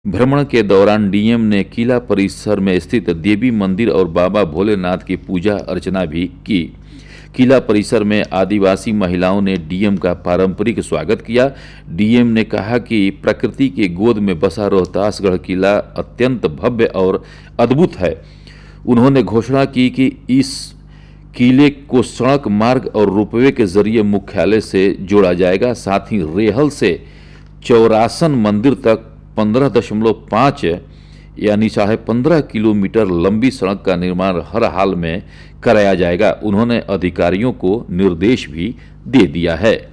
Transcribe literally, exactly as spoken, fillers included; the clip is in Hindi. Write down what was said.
भ्रमण के दौरान डीएम ने किला परिसर में स्थित देवी मंदिर और बाबा भोलेनाथ की पूजा अर्चना भी की। किला परिसर में आदिवासी महिलाओं ने डीएम का पारंपरिक स्वागत किया। डीएम ने कहा कि प्रकृति की गोद में बसा रोहतासगढ़ किला अत्यंत भव्य और अद्भुत है। उन्होंने घोषणा की कि इस किले को सड़क मार्ग और रोपवे के जरिए मुख्यालय से जोड़ा जाएगा। साथ ही रेहल से चौरासन मंदिर तक पंद्रह दशमलव पाँच यानी साढ़े पंद्रह किलोमीटर लंबी सड़क का निर्माण हर हाल में कराया जाएगा। उन्होंने अधिकारियों को निर्देश भी दे दिया है।